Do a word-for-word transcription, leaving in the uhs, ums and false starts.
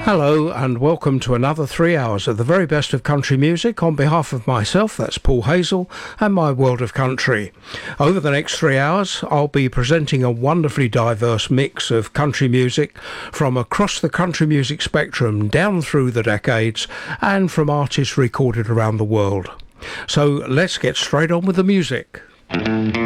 Hello and welcome to another three hours of the very best of country music on behalf of myself, that's Paul Hazel, and my world of country. Over the next three hours I'll be presenting a wonderfully diverse mix of country music from across the country music spectrum down through the decades and from artists recorded around the world. So let's get straight on with the music.